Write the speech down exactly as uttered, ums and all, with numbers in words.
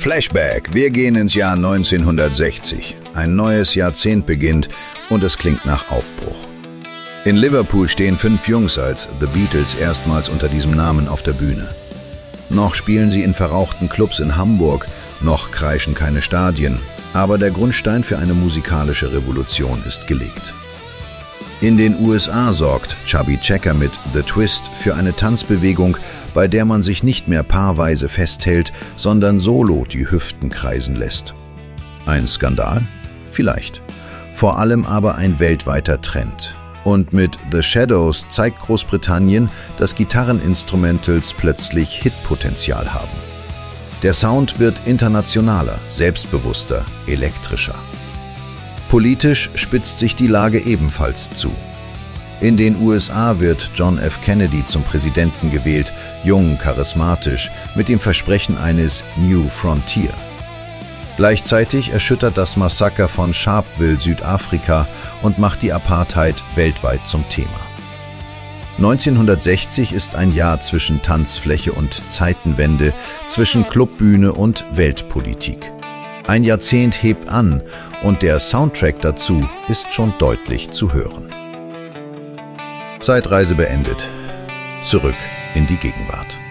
Flashback, wir gehen ins Jahr neunzehnhundertsechzig. Ein neues Jahrzehnt beginnt und es klingt nach Aufbruch. In Liverpool stehen fünf Jungs als The Beatles erstmals unter diesem Namen auf der Bühne. Noch spielen sie in verrauchten Clubs in Hamburg, noch kreischen keine Stadien, aber der Grundstein für eine musikalische Revolution ist gelegt. In den U S A sorgt Chubby Checker mit The Twist für eine Tanzbewegung, bei der man sich nicht mehr paarweise festhält, sondern solo die Hüften kreisen lässt. Ein Skandal? Vielleicht. Vor allem aber ein weltweiter Trend. Und mit The Shadows zeigt Großbritannien, dass Gitarreninstrumentals plötzlich Hitpotenzial haben. Der Sound wird internationaler, selbstbewusster, elektrischer. Politisch spitzt sich die Lage ebenfalls zu. In den U S A wird John F. Kennedy zum Präsidenten gewählt, jung, charismatisch, mit dem Versprechen eines New Frontier. Gleichzeitig erschüttert das Massaker von Sharpeville Südafrika und macht die Apartheid weltweit zum Thema. neunzehnhundertsechzig ist ein Jahr zwischen Tanzfläche und Zeitenwende, zwischen Clubbühne und Weltpolitik. Ein Jahrzehnt hebt an und der Soundtrack dazu ist schon deutlich zu hören. Zeitreise beendet. Zurück in die Gegenwart.